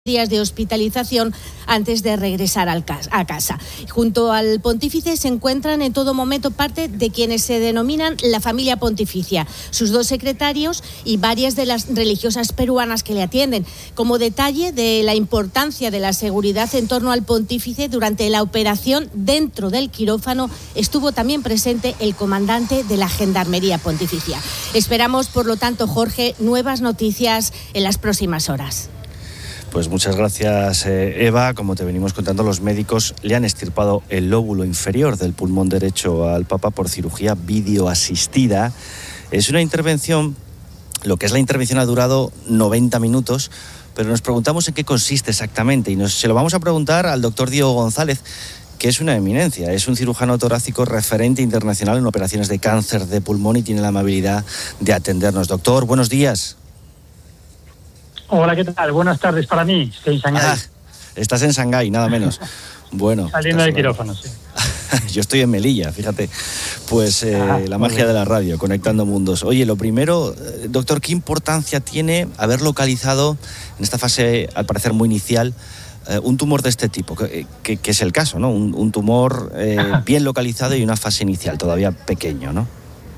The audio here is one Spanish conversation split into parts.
días de hospitalización antes de regresar a casa. Junto al pontífice se encuentran en todo momento parte de quienes se denominan la familia pontificia, sus dos secretarios y varias de las religiosas peruanas que le atienden. Como detalle de la importancia de la seguridad en torno al pontífice, durante la operación dentro del quirófano estuvo también presente el comandante de la Gendarmería Pontificia. Esperamos, por lo tanto, Jorge, nuevas noticias en las próximas horas. Pues muchas gracias, Eva. Como te venimos contando, los médicos le han extirpado el lóbulo inferior del pulmón derecho al Papa por cirugía videoasistida. Es una intervención, lo que es la intervención ha durado 90 minutos, pero nos preguntamos en qué consiste exactamente y se lo vamos a preguntar al doctor Diego González, que es una eminencia, es un cirujano torácico referente internacional en operaciones de cáncer de pulmón y tiene la amabilidad de atendernos. Doctor, buenos días. Hola, ¿qué tal? Buenas tardes para mí. Estoy en Shanghái. Estás en Shanghái, nada menos. Bueno. Saliendo del quirófano, sí. Yo estoy en Melilla, fíjate. Pues la magia de la radio, conectando mundos. Oye, lo primero, doctor, ¿qué importancia tiene haber localizado en esta fase, al parecer muy inicial, un tumor de este tipo? Que es el caso, ¿no? Un tumor bien localizado y una fase inicial todavía pequeño, ¿no?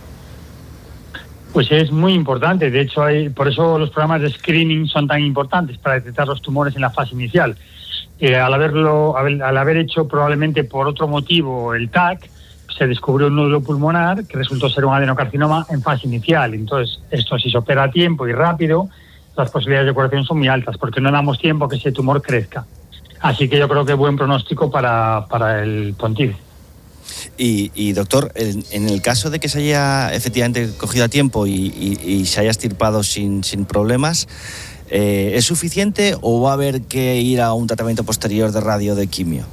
Pues es muy importante. De hecho, por eso los programas de screening son tan importantes, para detectar los tumores en la fase inicial. Al haber hecho probablemente por otro motivo el TAC, se descubrió un nódulo pulmonar que resultó ser un adenocarcinoma en fase inicial. Entonces, esto, si se opera a tiempo y rápido, las posibilidades de curación son muy altas, porque no damos tiempo a que ese tumor crezca. Así que yo creo que buen pronóstico para el pontífice. Y doctor, en el caso de que se haya efectivamente cogido a tiempo y se haya extirpado sin problemas, ¿es suficiente o va a haber que ir a un tratamiento posterior de radio de quimio?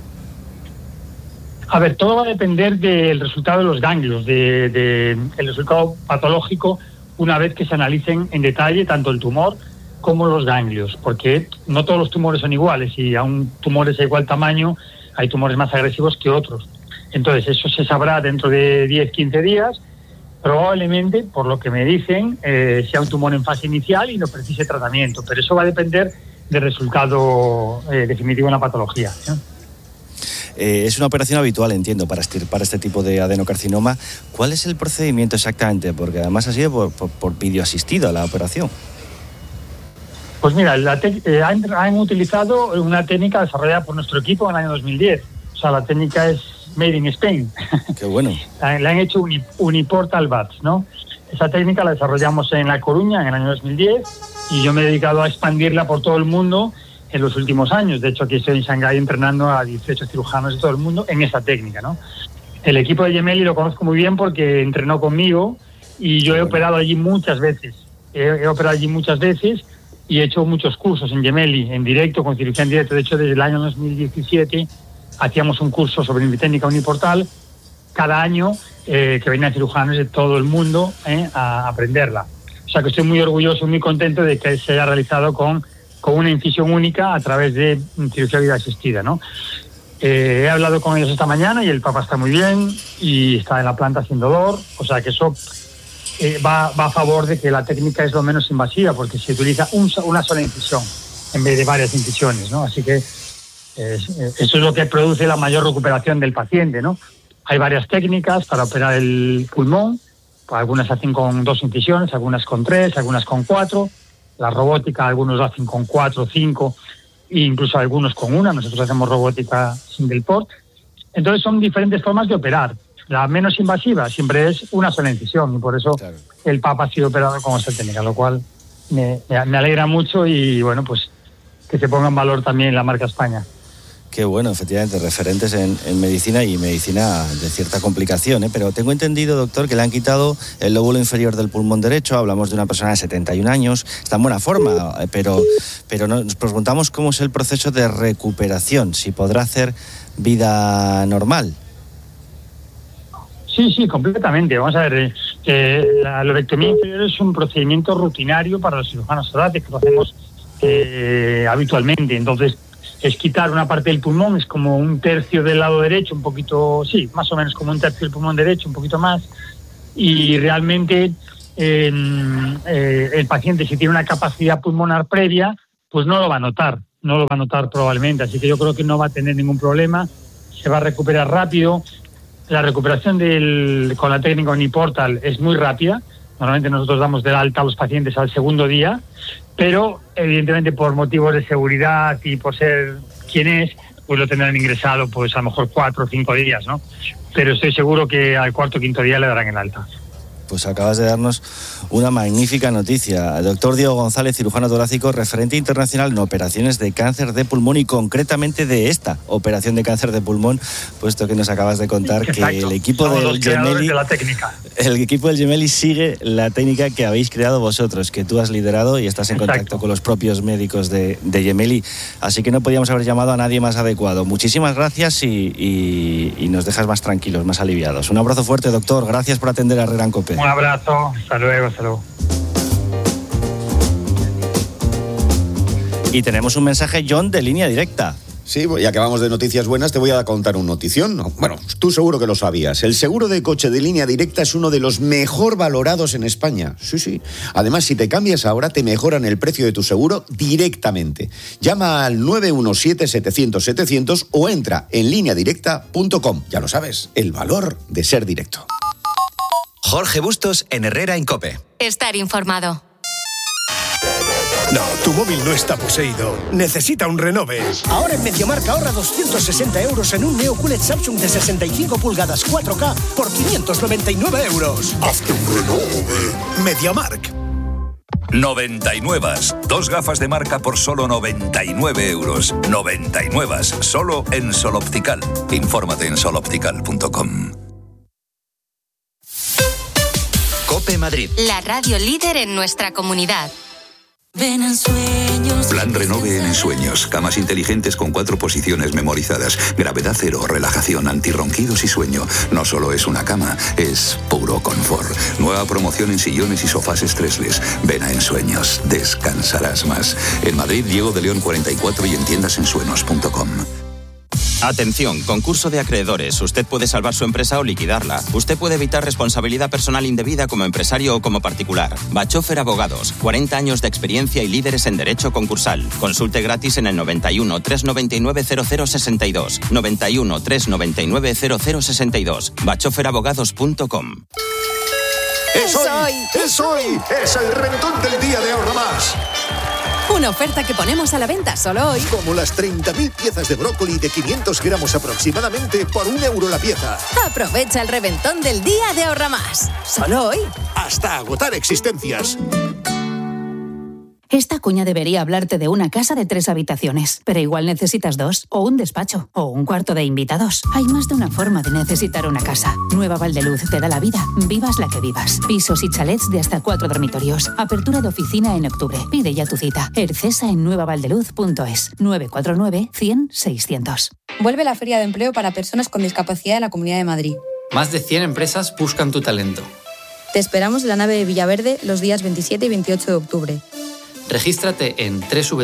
A ver, todo va a depender del resultado de los ganglios, el resultado patológico, una vez que se analicen en detalle tanto el tumor como los ganglios, porque no todos los tumores son iguales y aun tumores de igual tamaño, hay tumores más agresivos que otros. Entonces, eso se sabrá dentro de 10-15 días. Probablemente, por lo que me dicen, sea un tumor en fase inicial y no precise tratamiento. Pero eso va a depender del resultado definitivo en la patología, ¿eh? Es una operación habitual, entiendo, para extirpar este tipo de adenocarcinoma. ¿Cuál es el procedimiento exactamente? Porque además ha sido por videoasistido la operación. Pues mira, han utilizado una técnica desarrollada por nuestro equipo en el año 2010. O sea, la técnica es Made in Spain. Qué bueno. Le han hecho uniportal VATS, ¿no? Esa técnica la desarrollamos en La Coruña en el año 2010 y yo me he dedicado a expandirla por todo el mundo en los últimos años. De hecho, aquí estoy en Shanghái entrenando a 18 cirujanos de todo el mundo en esa técnica, ¿no? El equipo de Gemelli lo conozco muy bien porque entrenó conmigo y yo he operado allí muchas veces. He operado allí muchas veces y he hecho muchos cursos en Gemelli, en directo, con cirugía en directo. De hecho, desde el año 2017... hacíamos un curso sobre técnica uniportal cada año, que venían cirujanos de todo el mundo a aprenderla. O sea que estoy muy orgulloso, muy contento de que se haya realizado con una incisión única a través de cirugía videoasistida, ¿no? He hablado con ellos esta mañana y el Papa está muy bien y está en la planta sin dolor. O sea que eso va a favor de que la técnica es lo menos invasiva, porque se utiliza una sola incisión en vez de varias incisiones, ¿no? Así que eso es lo que produce la mayor recuperación del paciente, ¿no? Hay varias técnicas para operar el pulmón, algunas se hacen con 2 incisiones, algunas con 3, algunas con 4. La robótica, algunos lo hacen con 4, 5, e incluso algunos con 1. Nosotros hacemos robótica single port. Entonces son diferentes formas de operar. La menos invasiva siempre es una sola incisión y por eso claro, el Papa ha sido operado con esta técnica, lo cual me alegra mucho y bueno, pues que se ponga en valor también la marca España. Qué bueno, efectivamente, referentes en medicina y medicina de cierta complicación, ¿eh? Pero tengo entendido, doctor, que le han quitado el lóbulo inferior del pulmón derecho. Hablamos de una persona de 71 años, está en buena forma, pero nos preguntamos cómo es el proceso de recuperación, si podrá hacer vida normal. Sí, completamente. Vamos a ver, la lobectomía inferior es un procedimiento rutinario para los cirujanos torácicos, que lo hacemos habitualmente. Entonces, es quitar una parte del pulmón, es como un tercio del lado derecho, un poquito, sí, más o menos como un tercio del pulmón derecho, un poquito más, y realmente el paciente, si tiene una capacidad pulmonar previa, pues no lo va a notar. no lo va a notar probablemente, así que yo creo que no va a tener ningún problema, se va a recuperar rápido. La recuperación con la técnica Uniportal es muy rápida. Normalmente nosotros damos de alta a los pacientes al segundo día, pero evidentemente por motivos de seguridad y por ser quien es, pues lo tendrán ingresado pues a lo mejor 4 o 5 días, ¿no? Pero estoy seguro que al 4º o 5º día le darán el alta. Pues acabas de darnos una magnífica noticia. El doctor Diego González, cirujano torácico, referente internacional en operaciones de cáncer de pulmón y concretamente de esta operación de cáncer de pulmón, puesto que nos acabas de contar que el equipo del Gemelli, el equipo del Gemelli sigue la técnica que habéis creado vosotros, que tú has liderado y estás en contacto con los propios médicos de Gemelli. Así que no podíamos haber llamado a nadie más adecuado. Muchísimas gracias y nos dejas más tranquilos, más aliviados. Un abrazo fuerte, doctor. Gracias por atender a Herrera en COPE. Un abrazo, hasta luego. Y tenemos un mensaje, John, de Línea Directa. Sí, ya que vamos de noticias buenas, te voy a contar una notición. Bueno, tú seguro que lo sabías. El seguro de coche de Línea Directa es uno de los mejor valorados en España. Sí. Además, si te cambias ahora, te mejoran el precio de tu seguro directamente. Llama al 917-700-700 o entra en lineadirecta.com. Ya lo sabes, el valor de ser directo. Jorge Bustos en Herrera en COPE. Estar informado. No, tu móvil no está poseído. Necesita un renove. Ahora en MediaMarkt ahorra 260 euros en un Neo QLED Samsung de 65 pulgadas 4K por 599 euros. Hazte un renove. MediaMarkt. 99. 2 gafas de marca por solo 99 euros. 99. Solo en Sol Optical. Infórmate en soloptical.com. COPE Madrid. La radio líder en nuestra comunidad. Ven en sueños. Plan Renove en Ensueños. Camas inteligentes con 4 posiciones memorizadas. Gravedad cero, relajación, antirronquidos y sueño. No solo es una cama, es puro confort. Nueva promoción en sillones y sofás stressless. Ven a Ensueños. Descansarás más. En Madrid, Diego de León 44 y en tiendasensueños.com. Atención, concurso de acreedores. Usted puede salvar su empresa o liquidarla. Usted puede evitar responsabilidad personal indebida como empresario o como particular. Bachofer Abogados, 40 años de experiencia y líderes en derecho concursal. Consulte gratis en el 91 399 0062. 91 399 0062. bachoferabogados.com. ¡Es hoy! ¡Es el reventón del día de Ahorra Más! Una oferta que ponemos a la venta solo hoy. Como las 30.000 piezas de brócoli de 500 gramos aproximadamente por €1 la pieza. Aprovecha el reventón del día de Ahorra Más. Solo hoy. Hasta agotar existencias. Esta cuña debería hablarte de una casa de 3 habitaciones, pero igual necesitas 2, o un despacho, o un cuarto de invitados. Hay más de una forma de necesitar una casa. Nueva Valdeluz te da la vida. Vivas la que vivas. Pisos y chalets de hasta 4 dormitorios. Apertura de oficina en octubre. Pide ya tu cita. Ercesa en nuevavaldeluz.es. 949-100-600. Vuelve la Feria de Empleo para personas con discapacidad en la Comunidad de Madrid. Más de 100 empresas buscan tu talento. Te esperamos en la nave de Villaverde los días 27 y 28 de octubre. Regístrate en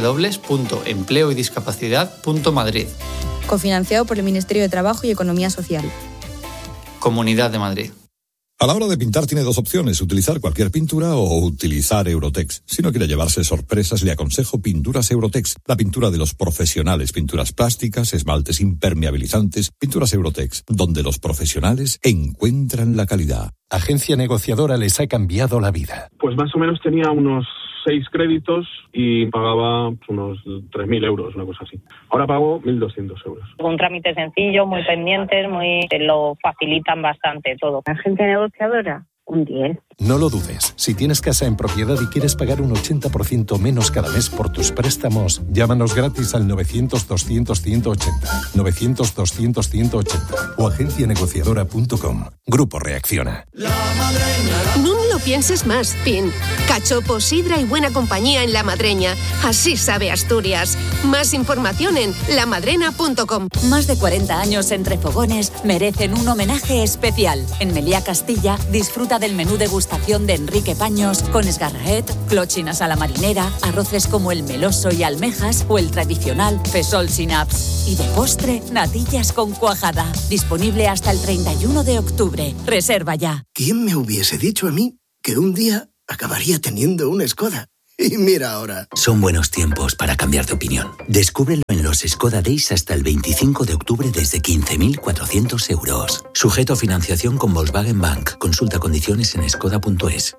www.empleoydiscapacidad.madrid. Cofinanciado por el Ministerio de Trabajo y Economía Social. Comunidad de Madrid. A la hora de pintar tiene 2 opciones, utilizar cualquier pintura o utilizar Eurotex. Si no quiere llevarse sorpresas, le aconsejo Pinturas Eurotex, la pintura de los profesionales, pinturas plásticas, esmaltes impermeabilizantes, Pinturas Eurotex, donde los profesionales encuentran la calidad. Agencia negociadora les ha cambiado la vida. Pues más o menos tenía unos 6 créditos y pagaba unos 3.000 euros, una cosa así. Ahora pago 1.200 euros. Un trámite sencillo, muy pendientes, te lo facilitan bastante todo. Agencia negociadora, un 10. No lo dudes. Si tienes casa en propiedad y quieres pagar un 80% menos cada mes por tus préstamos, llámanos gratis al 900-200-180. 900-200-180 o agencianegociadora.com. Grupo Reacciona. No lo pienses más, PIN. Cachopo, sidra y buena compañía en La Madreña. Así sabe Asturias. Más información en lamadrena.com. Más de 40 años entre fogones merecen un homenaje especial. En Meliá Castilla disfruta del menú degustación de Enrique Paños con esgarraet, clochinas a la marinera, arroces como el meloso y almejas o el tradicional fesol sin apps. Y de postre, natillas con cuajada. Disponible hasta el 31 de octubre. Reserva ya. ¿Quién me hubiese dicho a mí que un día acabaría teniendo una Skoda? Y mira ahora. Son buenos tiempos para cambiar de opinión. Descúbrelo en los Skoda Days hasta el 25 de octubre desde 15.400 euros. Sujeto a financiación con Volkswagen Bank. Consulta condiciones en skoda.es.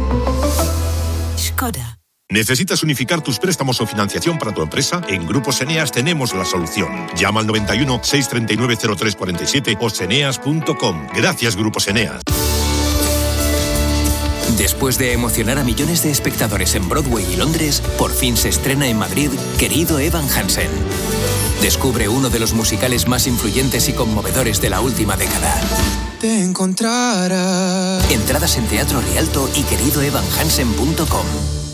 Skoda. ¿Necesitas unificar tus préstamos o financiación para tu empresa? En Grupos Eneas tenemos la solución. Llama al 91 639 0347 o seneas.com. Gracias, Grupos Eneas. Después de emocionar a millones de espectadores en Broadway y Londres, por fin se estrena en Madrid Querido Evan Hansen. Descubre uno de los musicales más influyentes y conmovedores de la última década. Te encontrarás. Entradas en Teatro Rialto y queridoevanhansen.com.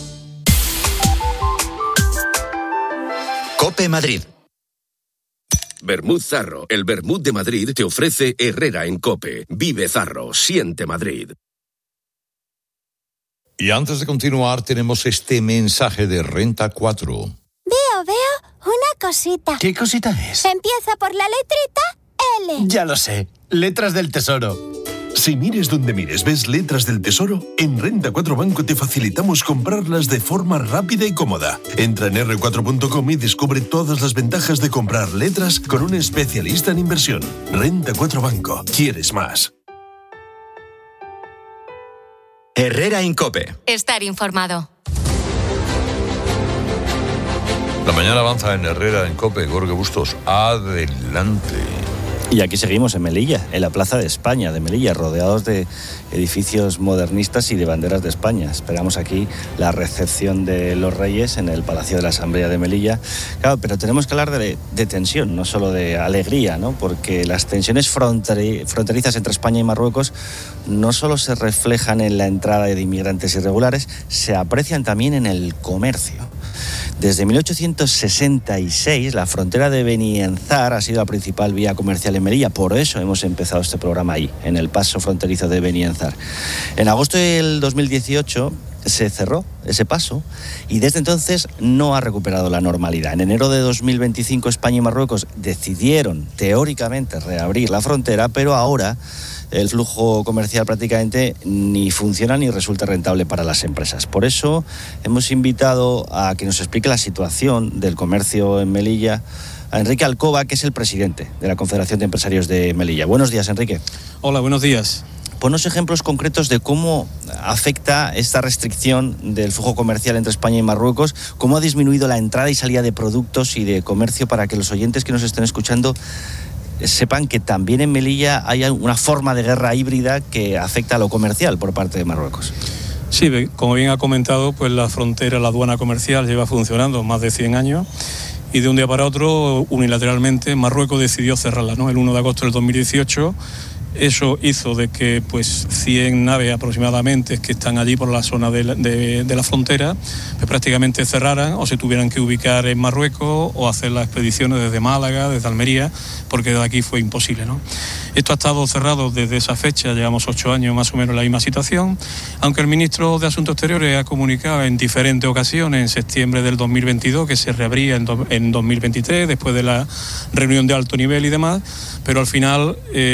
COPE Madrid. Vermut Zarro, el vermut de Madrid, te ofrece Herrera en COPE. Vive Zarro, siente Madrid. Y antes de continuar, tenemos este mensaje de Renta 4. Veo una cosita. ¿Qué cosita es? Empieza por la letrita L. Ya lo sé, letras del tesoro. Si mires donde mires, ves letras del tesoro, en Renta 4 Banco te facilitamos comprarlas de forma rápida y cómoda. Entra en r4.com y descubre todas las ventajas de comprar letras con un especialista en inversión. Renta 4 Banco. ¿Quieres más? Herrera en COPE. Estar informado. La mañana avanza en Herrera en COPE. Jorge Bustos, adelante. Y aquí seguimos en Melilla, en la Plaza de España de Melilla, rodeados de edificios modernistas y de banderas de España. Esperamos aquí la recepción de los Reyes en el Palacio de la Asamblea de Melilla. Claro, pero tenemos que hablar de tensión, no solo de alegría, ¿no? Porque las tensiones fronterizas entre España y Marruecos no solo se reflejan en la entrada de inmigrantes irregulares, se aprecian también en el comercio. Desde 1866, la frontera de Benienzar ha sido la principal vía comercial en Melilla. Por eso hemos empezado este programa ahí, en el paso fronterizo de Benienzar. En agosto del 2018 se cerró ese paso y desde entonces no ha recuperado la normalidad. En enero de 2025, España y Marruecos decidieron teóricamente reabrir la frontera, pero ahora el flujo comercial prácticamente ni funciona ni resulta rentable para las empresas. Por eso hemos invitado a que nos explique la situación del comercio en Melilla a Enrique Alcoba, que es el presidente de la Confederación de Empresarios de Melilla. Buenos días, Enrique. Hola, buenos días. Ponos ejemplos concretos de cómo afecta esta restricción del flujo comercial entre España y Marruecos, cómo ha disminuido la entrada y salida de productos y de comercio, para que los oyentes que nos estén escuchando sepan que también en Melilla hay una forma de guerra híbrida que afecta a lo comercial por parte de Marruecos. Sí, como bien ha comentado, pues la frontera, la aduana comercial lleva funcionando más de 100 años y de un día para otro, unilateralmente, Marruecos decidió cerrarla, ¿no? El 1 de agosto del 2018. Eso hizo de que 100 naves aproximadamente que están allí por la zona de la frontera pues prácticamente cerraran o se tuvieran que ubicar en Marruecos o hacer las expediciones desde Málaga, desde Almería, porque de aquí fue imposible, ¿no? Esto ha estado cerrado desde esa fecha, llevamos 8 años más o menos en la misma situación, aunque el ministro de Asuntos Exteriores ha comunicado en diferentes ocasiones, en septiembre del 2022, que se reabría en 2023, después de la reunión de alto nivel y demás, pero al final,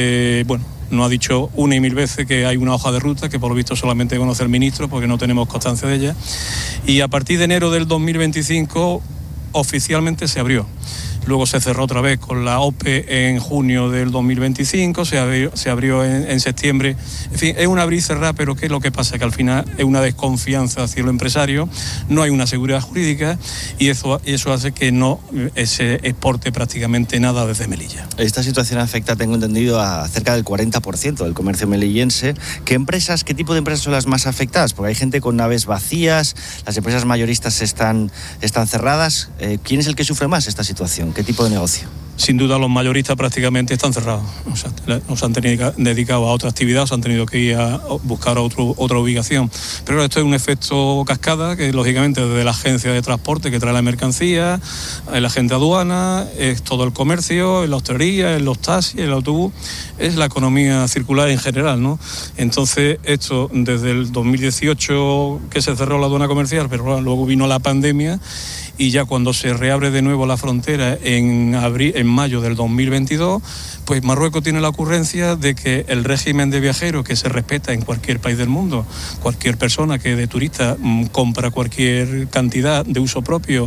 no ha dicho una y mil veces que hay una hoja de ruta que por lo visto solamente conoce el ministro porque no tenemos constancia de ella. Y a partir de enero del 2025 oficialmente se abrió. Luego se cerró otra vez con la OPE en junio del 2025, se abrió en septiembre. En fin, es un abrir y cerrar, pero ¿qué es lo que pasa? Que al final es una desconfianza hacia el empresario, no hay una seguridad jurídica y eso hace que no se exporte prácticamente nada desde Melilla. Esta situación afecta, tengo entendido, a cerca del 40% del comercio melillense. ¿Qué tipo de empresas son las más afectadas? Porque hay gente con naves vacías, las empresas mayoristas están cerradas. ¿Quién es el que sufre más esta situación? ¿Qué tipo de negocio? Sin duda los mayoristas prácticamente están cerrados. O sea, nos han dedicado a otra actividad, se han tenido que ir a buscar otra ubicación. Pero esto es un efecto cascada que lógicamente desde la agencia de transporte que trae la mercancía, el agente aduana, es todo el comercio, en la hostelería, en los taxis, el autobús, es la economía circular en general, ¿no? Entonces esto desde el 2018 que se cerró la aduana comercial, pero luego vino la pandemia y ya cuando se reabre de nuevo la frontera en mayo del 2022, pues Marruecos tiene la ocurrencia de que el régimen de viajeros que se respeta en cualquier país del mundo, cualquier persona que de turista compra cualquier cantidad de uso propio,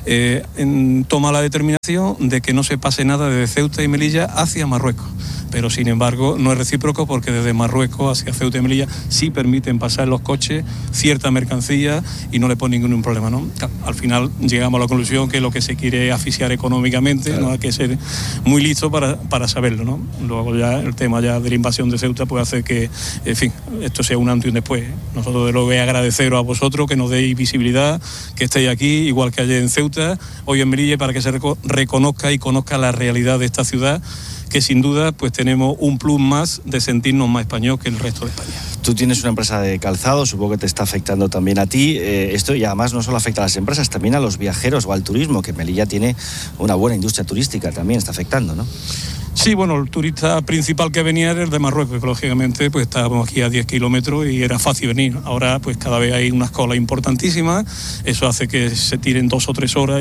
toma la determinación de que no se pase nada desde Ceuta y Melilla hacia Marruecos. Pero sin embargo no es recíproco, porque desde Marruecos hacia Ceuta y Melilla sí permiten pasar los coches cierta mercancía y no le ponen ningún problema, ¿no? Al final llegamos a la conclusión que lo que se quiere es asfixiar económicamente, claro. No hay que ser muy listo para saberlo, ¿no? Luego ya el tema ya de la invasión de Ceuta puede hacer que, en fin, esto sea un antes y un después. Nosotros de luego agradeceros a vosotros que nos deis visibilidad, que estéis aquí, igual que ayer en Ceuta, hoy en Melilla, para que se reconozca y conozca la realidad de esta ciudad, que sin duda pues tenemos un plus más de sentirnos más español que el resto de España. Tú tienes una empresa de calzado, supongo que te está afectando también a ti. Esto, y además no solo afecta a las empresas, también a los viajeros o al turismo, que Melilla tiene una buena industria turística, también está afectando, ¿no? Sí, bueno, el turista principal que venía era el de Marruecos, que lógicamente pues estábamos aquí a 10 kilómetros y era fácil venir. Ahora pues cada vez hay unas colas importantísimas, eso hace que se tiren 2 o 3 horas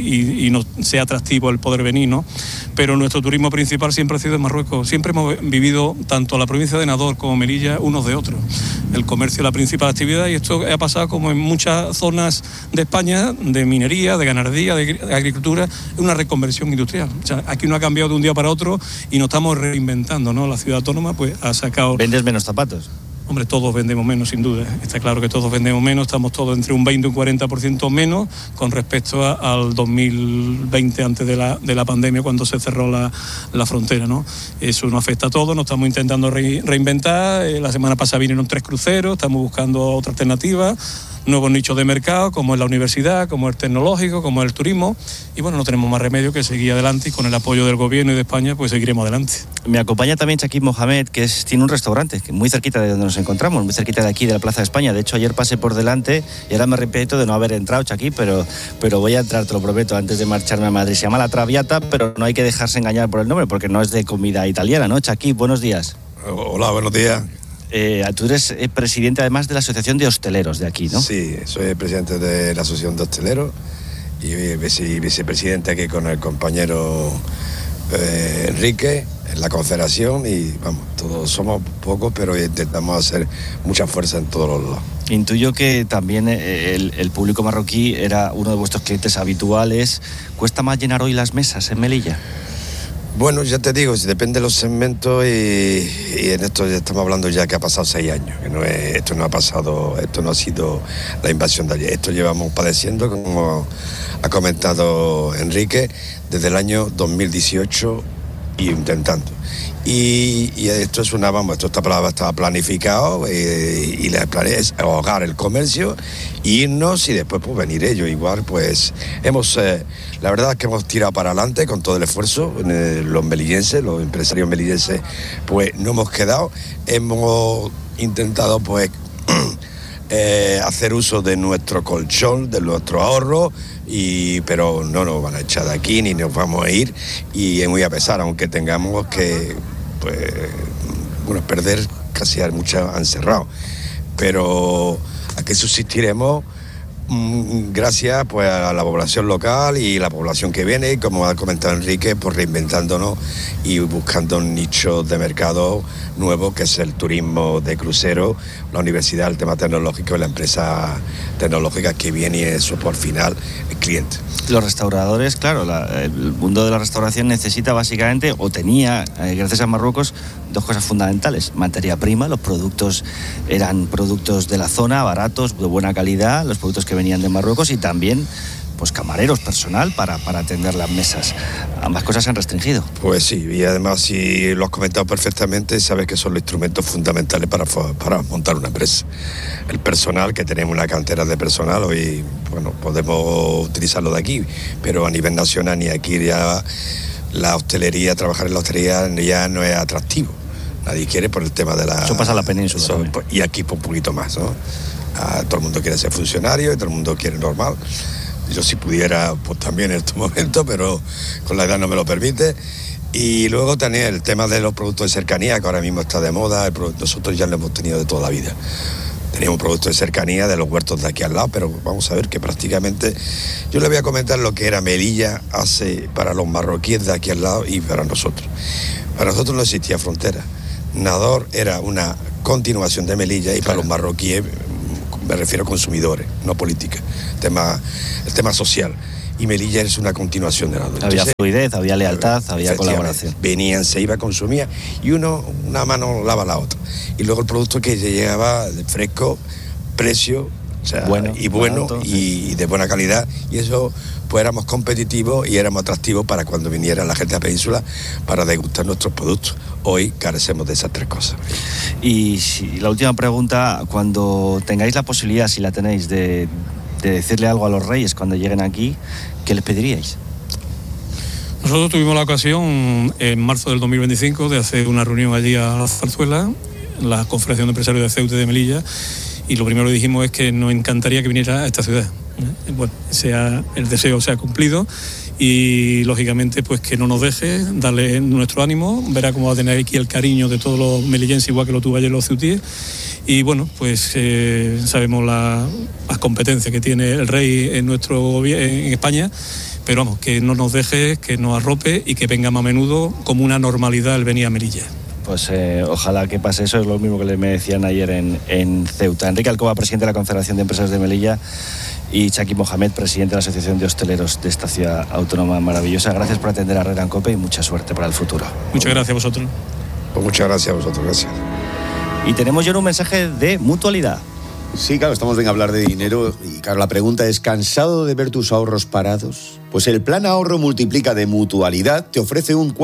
y no sea atractivo el poder venir, ¿no? Pero nuestro turismo principal siempre ha sido en Marruecos. Siempre hemos vivido, tanto la provincia de Nador como Melilla, unos de otros. El comercio es la principal actividad, y esto ha pasado como en muchas zonas de España, de minería, de ganadería, de agricultura, una reconversión industrial. O sea, aquí no ha cambiado de un día para otro y nos estamos reinventando, ¿no? La ciudad autónoma pues ha sacado... ¿Vendes menos zapatos? Hombre, todos vendemos menos, sin duda. Está claro que todos vendemos menos, estamos todos entre un 20 y un 40% menos con respecto al 2020, antes de la pandemia, cuando se cerró la frontera, ¿no? Eso nos afecta a todos, nos estamos intentando reinventar. La semana pasada vinieron 3 cruceros, estamos buscando otra alternativa, nuevos nichos de mercado, como es la universidad, como es el tecnológico, como es el turismo, y bueno, no tenemos más remedio que seguir adelante, y con el apoyo del gobierno y de España pues seguiremos adelante. Me acompaña también Chakib Mohamed, que tiene un restaurante muy cerquita de donde nos encontramos, muy cerquita de aquí, de la Plaza de España. De hecho, ayer pasé por delante y ahora me arrepiento de no haber entrado, Chakib, pero voy a entrar, te lo prometo, antes de marcharme a Madrid. Se llama La Traviata, pero no hay que dejarse engañar por el nombre, porque no es de comida italiana, ¿no? Chakib, buenos días. Hola, buenos días. Tú eres presidente además de la Asociación de Hosteleros de aquí, ¿no? Sí, soy presidente de la Asociación de Hosteleros y vicepresidente aquí con el compañero Enrique en la Confederación, y vamos, todos somos pocos, pero intentamos hacer mucha fuerza en todos los lados. Intuyo que también el público marroquí era uno de vuestros clientes habituales. ¿Cuesta más llenar hoy las mesas en Melilla? Bueno, ya te digo, depende de los segmentos, y en esto ya estamos hablando ya que ha pasado 6 años, que esto no ha sido la invasión de ayer, esto llevamos padeciendo, como ha comentado Enrique, desde el año 2018 y intentando. Y esto es esto estaba planificado, y la plan es ahogar el comercio, irnos y después pues venir ellos. Igual pues la verdad es que hemos tirado para adelante con todo el esfuerzo, los melillenses, los empresarios melillenses, pues no hemos quedado, hemos intentado pues hacer uso de nuestro colchón, de nuestro ahorro, pero no nos van a echar de aquí ni nos vamos a ir, y es muy a pesar, aunque tengamos que perder, casi muchas han cerrado, pero aquí subsistiremos gracias pues a la población local y la población que viene, y como ha comentado Enrique, pues reinventándonos y buscando un nicho de mercado nuevo, que es el turismo de crucero, la universidad, el tema tecnológico y la empresa tecnológica que viene, y eso por final el cliente. Los restauradores, claro, el mundo de la restauración necesita básicamente, o tenía, gracias a Marruecos, 2 cosas fundamentales: materia prima, los productos eran productos de la zona, baratos, de buena calidad, los productos que venían de Marruecos, y también pues camareros, personal para atender las mesas. Ambas cosas se han restringido. Pues sí, y además, si lo has comentado perfectamente, sabes que son los instrumentos fundamentales para montar una empresa. El personal, que tenemos una cantera de personal, hoy bueno, podemos utilizarlo de aquí, pero a nivel nacional ni aquí ya la hostelería, trabajar en la hostelería ya no es atractivo. Nadie quiere por el tema de la... Eso pasa en la península. Y aquí por un poquito más, ¿no? Todo el mundo quiere ser funcionario y todo el mundo quiere normal. Yo si pudiera, pues también en estos momentos, pero con la edad no me lo permite. Y luego también el tema de los productos de cercanía, que ahora mismo está de moda. Nosotros ya lo hemos tenido de toda la vida. Teníamos productos de cercanía de los huertos de aquí al lado, pero vamos a ver que prácticamente, yo le voy a comentar lo que era Melilla hace para los marroquíes de aquí al lado y para nosotros. Para nosotros no existía frontera. Nador era una continuación de Melilla y para los marroquíes, me refiero a consumidores, no política, el tema social. Y Melilla es una continuación de Nador. Había fluidez, había lealtad, había colaboración. Venían, se iba, consumía y una mano lava la otra. Y luego el producto que llegaba de fresco, precio, o sea, bueno y de buena calidad. Y eso, pues éramos competitivos y éramos atractivos para cuando viniera la gente a la península para degustar nuestros productos. Hoy carecemos de esas tres cosas. Y la última pregunta, cuando tengáis la posibilidad, si la tenéis, de decirle algo a los reyes cuando lleguen aquí, ¿qué les pediríais? Nosotros tuvimos la ocasión en marzo del 2025 de hacer una reunión allí a la Zarzuela, la Confederación de Empresarios de Ceuta y de Melilla, y lo primero que dijimos es que nos encantaría que viniera a esta ciudad. Bueno, el deseo se ha cumplido y lógicamente pues que no nos deje, darle nuestro ánimo, verá cómo va a tener aquí el cariño de todos los melillenses igual que lo tuvo ayer los ceutíes. Y bueno, pues sabemos las competencias que tiene el rey en nuestro gobierno en España, pero vamos, que no nos deje, que nos arrope y que venga más a menudo como una normalidad el venir a Melilla. Pues ojalá que pase eso, es lo mismo que me decían ayer en Ceuta. Enrique Alcoba, presidente de la Confederación de Empresarios de Melilla, y Chaki Mohamed, presidente de la Asociación de Hosteleros de esta ciudad autónoma maravillosa. Gracias por atender a Herrera en COPE y mucha suerte para el futuro. Muchas gracias a vosotros. Pues muchas gracias a vosotros, gracias. Y tenemos ya un mensaje de Mutualidad. Sí, claro, estamos en hablar de dinero y claro, la pregunta es, ¿cansado de ver tus ahorros parados? Pues el Plan Ahorro Multiplica de Mutualidad te ofrece un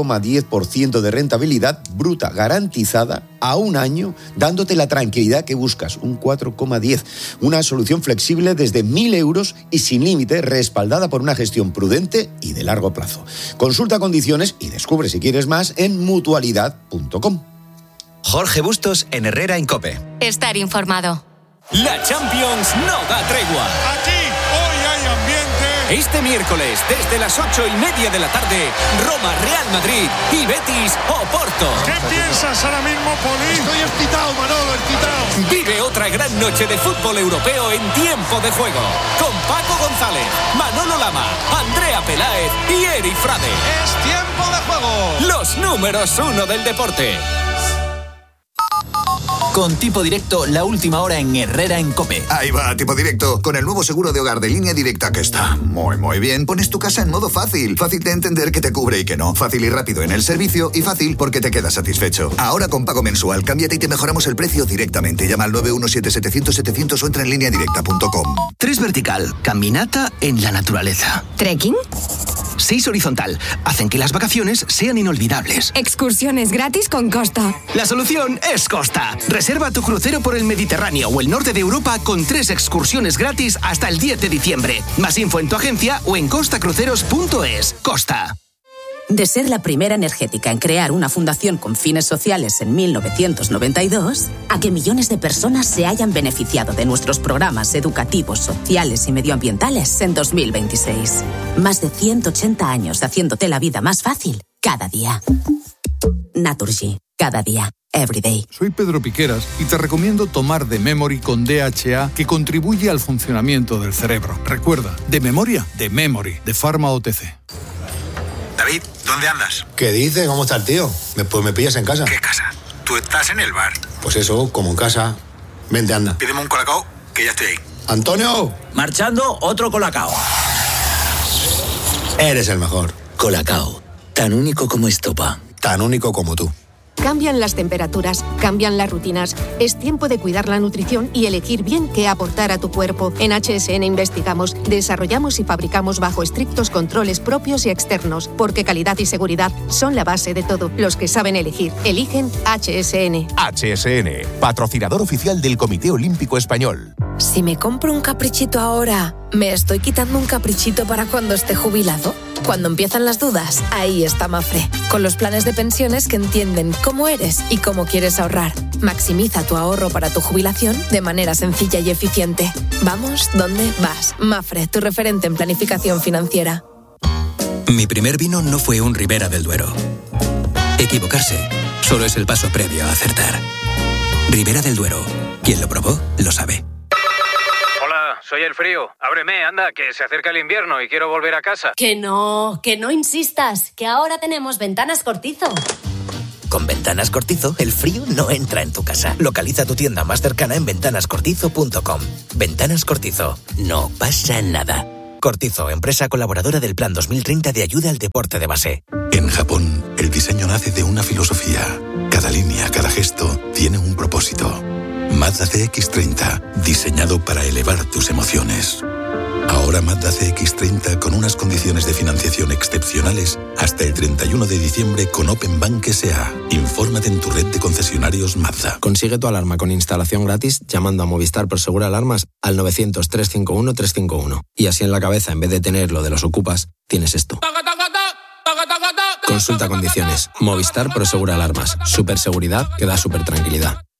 4,10% de rentabilidad bruta garantizada a un año, dándote la tranquilidad que buscas, un 4,10. Una solución flexible desde 1.000 euros y sin límite, respaldada por una gestión prudente y de largo plazo. Consulta condiciones y descubre si quieres más en mutualidad.com. Jorge Bustos en Herrera en COPE. Estar informado. La Champions no da tregua. Aquí, hoy hay ambiente. Este miércoles, desde las 8:30 de la tarde, Roma, Real Madrid y Betis, Oporto. ¿Qué piensas ahora mismo, Poli? Estoy excitado, Manolo, excitado. Vive otra gran noche de fútbol europeo en tiempo de juego. Con Paco González, Manolo Lama, Andrea Peláez y Eri Frade. Es tiempo de juego. Los números 1 del deporte. Con Tipo Directo, la última hora en Herrera en COPE. Ahí va, Tipo Directo, con el nuevo seguro de hogar de Línea Directa que está muy bien. Pones tu casa en modo fácil. Fácil de entender que te cubre y que no. Fácil y rápido en el servicio y fácil porque te quedas satisfecho. Ahora con pago mensual, cámbiate y te mejoramos el precio directamente. Llama al 917-700-700 o entra en lineadirecta.com. 3 vertical, caminata en la naturaleza. ¿Trekking? 6 horizontal, hacen que las vacaciones sean inolvidables. Excursiones gratis con Costa. La solución es Costa. Reserva tu crucero por el Mediterráneo o el norte de Europa con 3 excursiones gratis hasta el 10 de diciembre. Más info en tu agencia o en costacruceros.es. Costa. De ser la primera energética en crear una fundación con fines sociales en 1992, a que millones de personas se hayan beneficiado de nuestros programas educativos, sociales y medioambientales en 2026. Más de 180 años haciéndote la vida más fácil cada día. Naturgy. Cada día. Everyday. Soy Pedro Piqueras y te recomiendo tomar The Memory con DHA, que contribuye al funcionamiento del cerebro. Recuerda, de memoria, The Memory, de Pharma OTC. David, ¿dónde andas? ¿Qué dices? ¿Cómo está el tío? Pues me pillas en casa. ¿Qué casa? Tú estás en el bar. Pues eso, como en casa. Vente, anda. Pídeme un colacao, que ya estoy ahí. ¡Antonio! Marchando, otro colacao. Eres el mejor. Colacao, tan único como estopa. Tan único como tú. Cambian las temperaturas, cambian las rutinas. Es tiempo de cuidar la nutrición y elegir bien qué aportar a tu cuerpo. En HSN investigamos, desarrollamos y fabricamos bajo estrictos controles propios y externos, porque calidad y seguridad son la base de todo. Los que saben elegir, eligen HSN. HSN, patrocinador oficial del Comité Olímpico Español. Si me compro un caprichito ahora, ¿me estoy quitando un caprichito para cuando esté jubilado? Cuando empiezan las dudas, ahí está Mafre, con los planes de pensiones que entienden cómo eres y cómo quieres ahorrar. Maximiza tu ahorro para tu jubilación de manera sencilla y eficiente. Vamos, ¿dónde vas? Mafre, tu referente en planificación financiera. Mi primer vino no fue un Ribera del Duero. Equivocarse solo es el paso previo a acertar. Ribera del Duero, Quien lo probó, lo sabe. Hola, soy el frío. Ábreme, anda, que se acerca el invierno y quiero volver a casa. Que no insistas, que ahora tenemos Ventanas Cortizo. Con Ventanas Cortizo, el frío no entra en tu casa. Localiza tu tienda más cercana en ventanascortizo.com. Ventanas Cortizo. No pasa nada. Cortizo, empresa colaboradora del Plan 2030 de ayuda al deporte de base. En Japón, el diseño nace de una filosofía. Cada línea, cada gesto, tiene un propósito. Mazda CX-30, diseñado para elevar tus emociones. Ahora Mazda CX-30 con unas condiciones de financiación excepcionales hasta el 31 de diciembre con Open Bank S.A. Infórmate en tu red de concesionarios Mazda. Consigue tu alarma con instalación gratis llamando a Movistar Prosegur Alarmas al 900-351-351. Y así en la cabeza, en vez de tener lo de los ocupas, tienes esto. Consulta condiciones. Movistar Prosegur Alarmas. Superseguridad que da super tranquilidad.